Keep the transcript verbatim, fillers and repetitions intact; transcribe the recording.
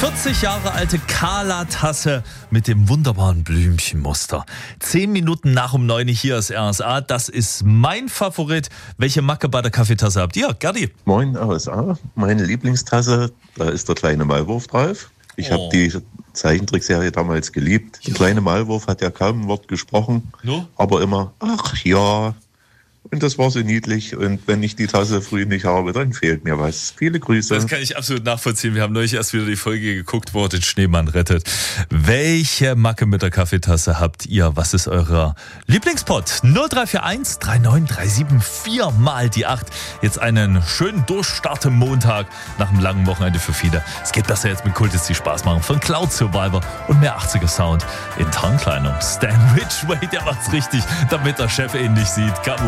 vierzig Jahre alte Kala-Tasse mit dem wunderbaren Blümchenmuster. Zehn Minuten nach um neun hier ist R S A. Das ist mein Favorit. Welche Macke bei der Kaffeetasse habt ihr? Gerdi? Moin R S A. Meine Lieblingstasse, da ist der kleine Maulwurf drauf. Ich Oh. habe die Zeichentrickserie damals geliebt. Der kleine Maulwurf hat ja kaum ein Wort gesprochen, No? aber immer, ach ja. Und das war so niedlich. Und wenn ich die Tasse früh nicht habe, dann fehlt mir was. Viele Grüße. Das kann ich absolut nachvollziehen. Wir haben neulich erst wieder die Folge geguckt, wo er den Schneemann rettet. Welche Macke mit der Kaffeetasse habt ihr? Was ist euer Lieblingspot? null drei vier eins drei neun drei sieben vier mal die acht. Jetzt einen schönen Durchstart im Montag nach einem langen Wochenende für viele. Es geht besser jetzt mit Kultis, die Spaß machen. Von Cloud Survivor und mehr achtziger Sound in Tarnkleidung. Stan Ridgway, der macht's richtig, damit der Chef ihn nicht sieht.